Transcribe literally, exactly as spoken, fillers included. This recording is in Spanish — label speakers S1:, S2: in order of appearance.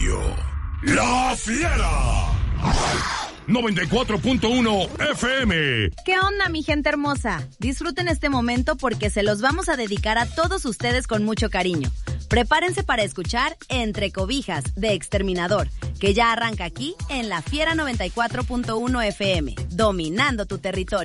S1: radio. La Fiera. noventa y cuatro punto uno F M.
S2: ¿Qué onda, mi gente hermosa? Disfruten este momento porque se los vamos a dedicar a todos ustedes con mucho cariño. Prepárense para escuchar Entre Cobijas de Exterminador, que ya arranca aquí en La Fiera noventa y cuatro punto uno F M, dominando tu territorio.